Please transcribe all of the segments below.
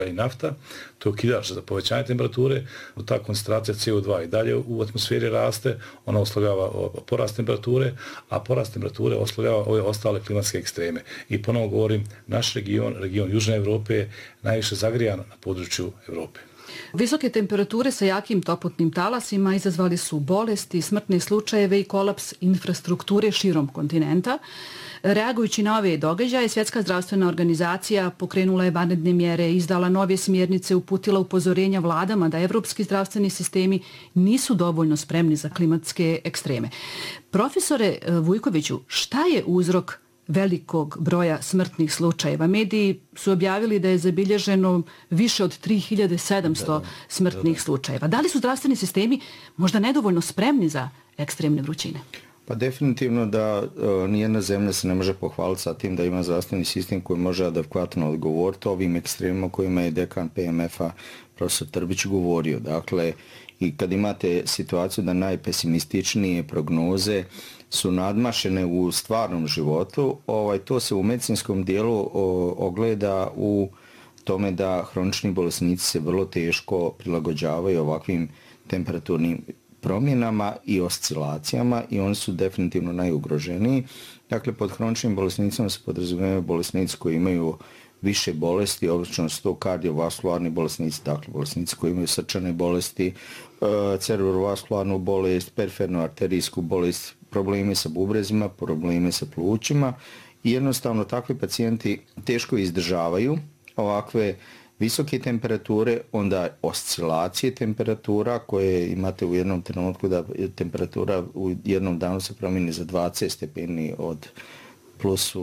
i nafta, to je okidač za povećanje temperature, ta koncentracija CO2 i dalje u atmosferi raste, ona oslovljava porast temperature, a porast temperature oslovljava ove ostale klimatske ekstreme. I ponovo govorim, naš region Južne Evrope je najviše zagrijan na području Evrope. Visoke temperature sa jakim toplotnim talasima izazvali su bolesti, smrtne slučajeve i kolaps infrastrukture širom kontinenta. Reagujući na ove događaje, Svjetska zdravstvena organizacija pokrenula je vanredne mjere, izdala nove smjernice, uputila upozorenja vladama da evropski zdravstveni sistemi nisu dovoljno spremni za klimatske ekstreme. Profesore Vujkoviću, šta je uzrok velikog broja smrtnih slučajeva? Mediji su objavili da je zabilježeno više od 3700 smrtnih slučajeva. Da li su zdravstveni sistemi možda nedovoljno spremni za ekstremne vrućine? Pa definitivno da nijedna zemlja se ne može pohvaliti sa tim da ima zdravstveni sistem koji može adekvatno odgovoriti ovim ekstremima kojima je dekan PMF-a profesor Trbić govorio. Dakle, i kad imate situaciju da najpesimističnije prognoze su nadmašene u stvarnom životu, to se u medicinskom dijelu ogleda u tome da hronični bolesnici se vrlo teško prilagođavaju ovakvim temperaturnim promjenama i oscilacijama i oni su definitivno najugroženiji. Dakle, pod hroničnim bolesnicima se podrazumijevaju bolesnici koji imaju više bolesti, obično su to kardiovaskularni bolesnici, dakle bolesnici koji imaju srčane bolesti, cerebrovaskularnu bolest, perifernu arterijsku bolest, probleme sa bubrezima, probleme sa plućima i jednostavno takvi pacijenti teško izdržavaju ovakve visoke temperature, onda oscilacije temperatura koje imate u jednom trenutku da temperatura u jednom danu se promijeni za 20 stepeni od plus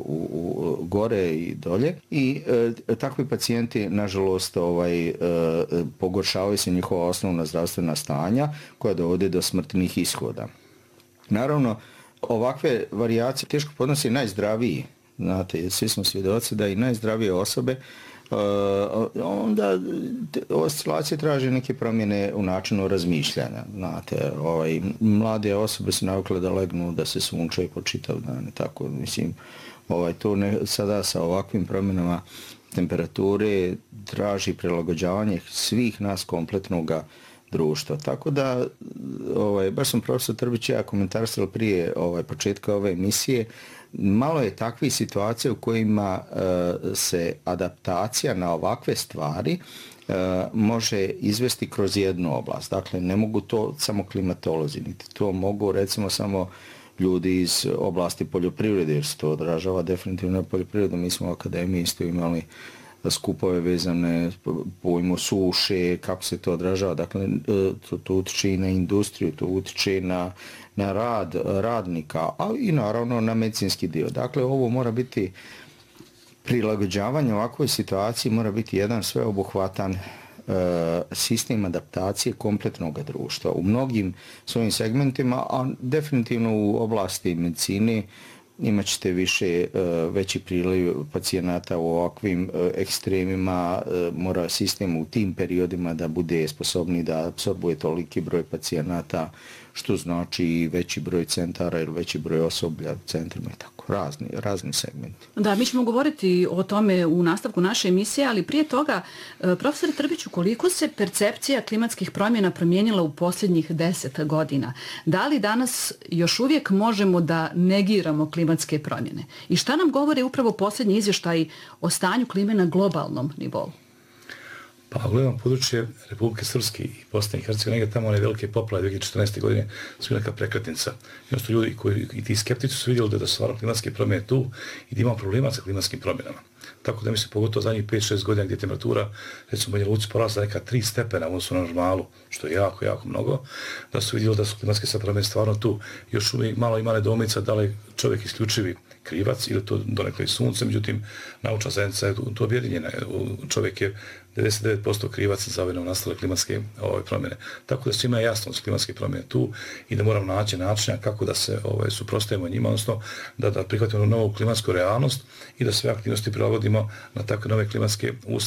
u gore i dolje i takvi pacijenti nažalost pogoršavaju se njihova osnovna zdravstvena stanja koja dovode do smrtnih ishoda. Naravno, ovakve varijacije teško podnosi najzdraviji. Znate, svi smo svjedoci da i najzdravije osobe onda oscilacije traže neke promjene u načinu razmišljanja. Znate, mlade osobe se navikle da legnu, da se sunčaju po čitav dan. Tako, mislim, to sada sa ovakvim promjenama temperature traži prilagođavanje svih nas kompletnog društva. Tako da, baš sam profesor Trbić ja komentarisao prije početka ove emisije, malo je takvih situacija u kojima se adaptacija na ovakve stvari može izvesti kroz jednu oblast. Dakle, ne mogu to samo klimatolozi, niti to mogu recimo samo ljudi iz oblasti poljoprivrede, jer se to odražava definitivno na poljoprivredu. Mi smo u akademiji isto imali skupove vezane pojmu suše, kako se to odražava. Dakle, to utiče i na industriju, to utiče na rad radnika, a i naravno na medicinski dio. Dakle, ovo mora biti prilagođavanje ovakvoj situaciji, mora biti jedan sveobuhvatan sistem adaptacije kompletnog društva u mnogim svojim segmentima, a definitivno u oblasti medicine imat ćete veći priliv pacijenata u ovakvim ekstremima, mora sistem u tim periodima da bude sposobni da apsorbuje toliki broj pacijenata, što znači veći broj centara ili veći broj osoblja u centrima i tako, razni segmenti. Da, mi ćemo govoriti o tome u nastavku naše emisije, ali prije toga, profesor Trbiću, koliko se percepcija klimatskih promjena promijenila u posljednjih 10 godina? Da li danas još uvijek možemo da negiramo klimatske promjene? I šta nam govore upravo posljednji izvještaj o stanju klime na globalnom nivou? Pa gledam područje Republike Srpske i Bosne i Hercegovine, tamo one velike poplave 2014. godine su neka prekretnica. Jednostavno ljudi i ti skeptici su vidjeli da su stvarno klimatske promjene tu i da imamo problema sa klimatskim promjenama. Tako da mi se pogotovo zadnjih 5-6 godina gdje je temperatura, recimo u Banja Luci, porasla neka 3 stepena u odnosu na normalu, što je jako, jako mnogo, da su vidjeli da su klimatske promjene stvarno tu. Još uvijek malo ima nedoumica da li čovjek isključivi krivac ili to donekle i sunce, međutim, naučna zajednica je to objedinjena. Čovjek je 99% krivac za ove nastale klimatske promjene. Tako da svima je jasno da su klimatske promjene tu i da moramo naći načina kako da se suprotstavimo njima, odnosno da prihvatimo novu klimatsku realnost i da sve aktivnosti prilagodimo na takve nove klimatske uslove.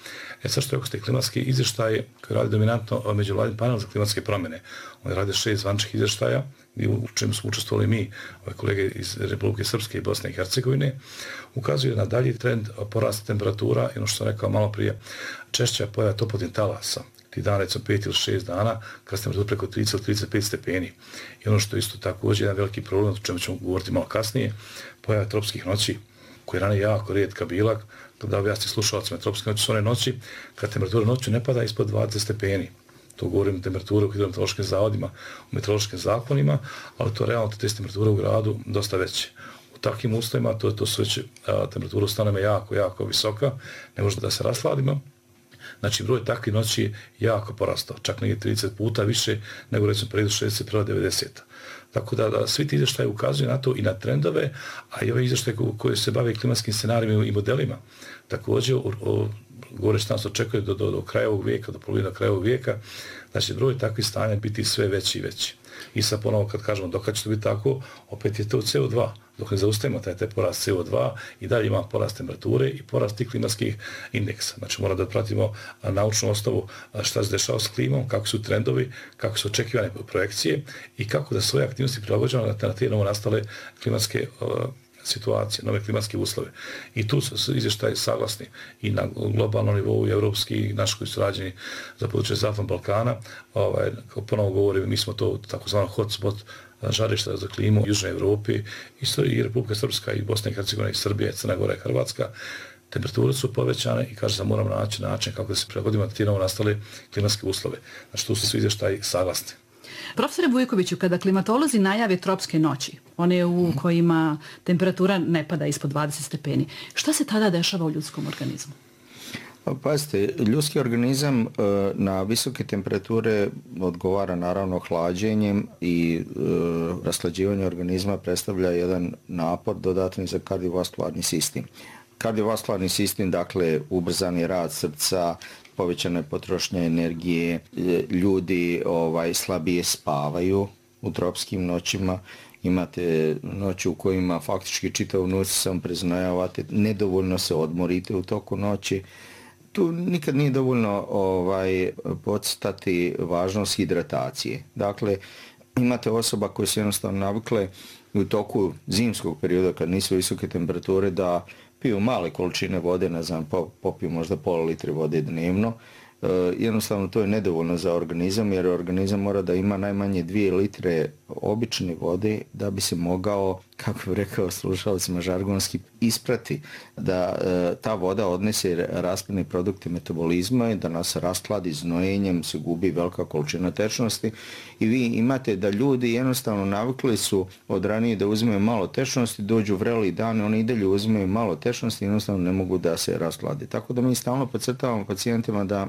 Sad što je klimatski izvještaj koji radi dominantno međuvladin panel za klimatske promjene. Oni rade 6 zvančnih izvještaja u čemu smo učestvovali mi, kolege iz Republike Srpske i Bosne i Hercegovine, ukazuje na dalji trend porasta temperatura i ono što sam rekao malo prije, češća pojava toplotnih talasa. Ti dana, recimo 5 ili 6 dana, kad ste preko 30 ili 35 stepeni. I ono što je isto također jedan veliki problem, o čemu ćemo govoriti malo kasnije, pojava tropskih noći, koja je ranije jako rijetka bila, kada objasni slušalcima, tropske noći su one noći, kad temperatura noću ne pada ispod 20 stepeni. To govorim o temperaturi u hidrometeorološkim zavodima, u meteorološkim zakonima, ali to realno te temperature u gradu dosta veće. U takvim uslovima to su već temperatura u stanovima jako visoka, ne može da se rasladimo. Znači, broj takvih noći je jako porastao, čak negdje 30 puta više nego recimo predu 60-90. Tako da svi ti izvještaji ukazuju na to i na trendove, a i ove izvještaje koje se bave klimatskim scenarijima i modelima. Također, govoreći tamo se očekuje do kraja ovog vijeka, do polovine kraja ovog vijeka, da će broj takvih stanja biti sve veći i veći. I sad ponovo kad kažemo dok će to biti tako, opet je to CO2. Dok ne zaustavimo taj porast CO2 i dalje ima porast temperature i porast tih klimatskih indeksa. Znači moramo da pratimo naučnu osnovu šta se dešava s klimom, kako su trendovi, kako su očekivane projekcije i kako da svoje aktivnosti prilagođavamo na te novo nastale klimatske situacije, nove klimatske uslove. I tu su izvještaji saglasni i na globalnom nivou i evropski i naši koji su rađeni za područje Zapadnog Balkana. Ponovo govorim, mi smo to takozvano hotspot žarišta za klimu u Južnoj Evropi, isto i Republika Srpska i Bosna i Hercegovina i Srbija, Crna Gora i Hrvatska. Temperature su povećane i kaže da moramo naći način kako da se prilagodimo na te novo nastale klimatske uslove. Znači tu su svi izvještaji saglasni. Profesore Vujkoviću, kada klimatolozi najave tropske noći, one u kojima temperatura ne pada ispod 20 stepeni, šta se tada dešava u ljudskom organizmu? Pazite, ljudski organizam na visoke temperature odgovara naravno hlađenjem i rashlađivanje organizma predstavlja jedan napor dodatni za kardiovaskularni sistem. Kardiovaskularni sistem, dakle, ubrzani rad srca, povećana potrošnja energije, ljudi slabije spavaju u tropskim noćima, imate noći u kojima faktički čitavu noć samo preznojavate, nedovoljno se odmorite u toku noći. Tu nikad nije dovoljno podcrtati važnost hidratacije. Dakle, imate osoba koje su jednostavno navikle u toku zimskog perioda kad nisu visoke temperature da piju male količine vode, ne znam, popiju možda pola litre vode dnevno. Jednostavno to je nedovoljno za organizam jer organizam mora da ima najmanje 2 litre obične vode da bi se mogao, kako bih rekao slušalcima žargonski, isprati da ta voda odnese raspadne produkte metabolizma i da nas raskladi znojenjem, se gubi velika količina tečnosti i vi imate da ljudi jednostavno navikli su od ranije da uzimaju malo tečnosti, dođu vreli dane, oni i dalje uzimaju malo tečnosti i jednostavno ne mogu da se raskladi. Tako da mi stalno podcrtavamo pacijentima da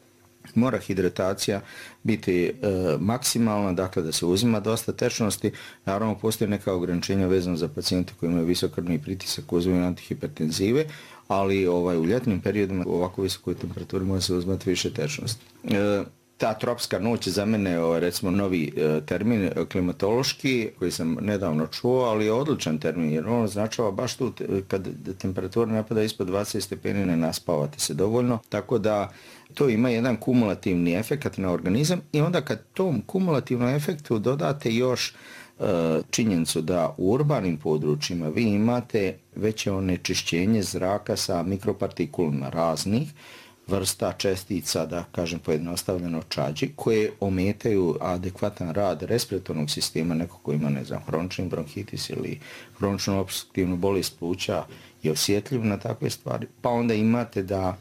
mora hidratacija biti maksimalna, dakle da se uzima dosta tečnosti. Naravno, postoje neka ograničenja vezana za pacijente koji imaju visok krvni pritisak, uzimaju antihipertenzive, ali u ljetnim periodima u ovako visokoj temperaturi može se uzmati više tečnosti. Ta tropska noć za mene je recimo novi termin klimatološki koji sam nedavno čuo, ali je odličan termin jer on označava baš tu kad temperatura napada ispod 20 stepeni ne naspavate se dovoljno, tako da to ima jedan kumulativni efekt na organizam i onda kad tom kumulativnom efektu dodate još činjenicu da u urbanim područjima vi imate veće onečišćenje zraka sa mikropartikulama raznih vrsta čestica, da kažem pojednostavljeno čađi, koje ometaju adekvatan rad respiratornog sistema, neko ko ima, ne znam, hronični bronhitis ili hroničnu opstruktivnu bolest pluća je osjetljiv na takve stvari. Pa onda imate da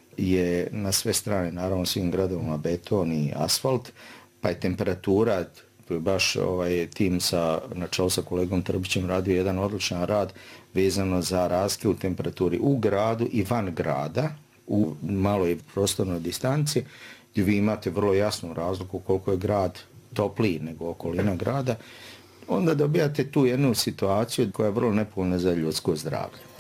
je na sve strane, naravno svim gradovima beton i asfalt, pa je temperatura, baš tim na čelu sa kolegom Trbićem radio jedan odličan rad vezano za razlike u temperaturi u gradu i van grada, u maloj prostornoj distanci, gdje vi imate vrlo jasnu razliku koliko je grad topliji nego okolina grada, onda dobijate tu jednu situaciju koja je vrlo nepovoljna za ljudsko zdravlje.